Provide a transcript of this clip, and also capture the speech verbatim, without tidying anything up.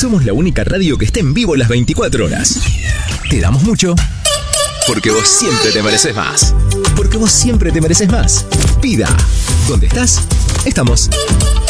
Somos la única radio que está en vivo las veinticuatro horas. Te damos mucho, porque vos siempre te mereces más. Porque vos siempre te mereces más. Pida. ¿Dónde estás? Estamos.